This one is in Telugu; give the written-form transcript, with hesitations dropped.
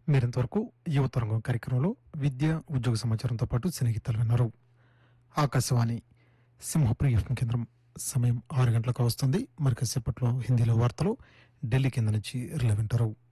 మీరింతవరకు యువతరంగం కార్యక్రమంలో విద్య ఉద్యోగ సమాచారంతో పాటు సినీగీతాలు విన్నారు. ఆకాశవాణి సింహపురి ఎఫ్ఎం కేంద్రం. సమయం 6 గంటలకు వస్తుంది. మరి కాసేపట్లో హిందీలో వార్తలు ఢిల్లీ కేంద్రం నుంచి రిలే వింటారు.